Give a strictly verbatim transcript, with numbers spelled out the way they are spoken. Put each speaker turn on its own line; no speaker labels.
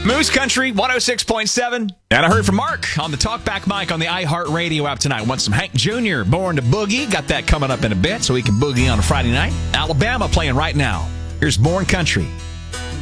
Moose Country one oh six point seven. And I heard from Mark on the Talkback mic on the iHeartRadio app tonight. Want some Hank Junior, Born to Boogie. Got that coming up in a bit so he can boogie on a Friday night. Alabama playing right now. Here's Born Country.